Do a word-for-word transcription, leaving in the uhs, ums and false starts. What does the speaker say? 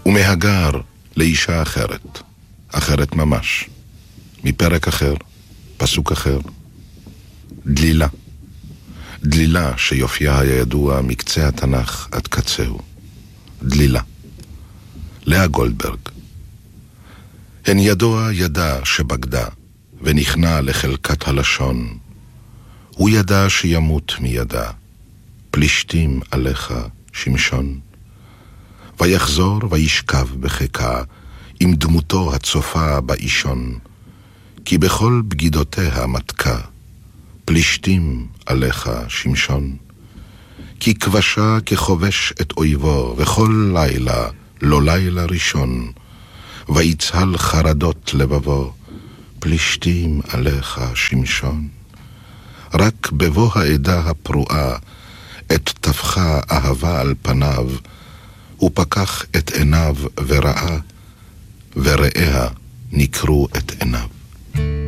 ומהגר לאישה אחרת, אחרת ממש, מפרק אחר, פסוק אחר, דלילה. דלילה שיופייה היה ידוע מקצה התנ"ך עד קצהו. דלילה. לאה גולדברג. הן ידוע ידע שבגדה, ונכנע לחלקת הלשון. הוא ידע שימות מידע, פלישתים עליך שמשון. ויחזור וישכב בחיקה, עם דמותו הצופה באישון, כי בכל בגידותיה מתקה, פלישתים עליך שמשון. כי כבשה כחובש את אויבו, וכל לילה לא לילה ראשון, ויצהל חרדות לבבו, פלישתים עליך שמשון. רק בבוא העדה הפרועה, את טפחה אהבה על פניו, הוא פקח את עיניו וראה, ורעיה נקרו את עיניו.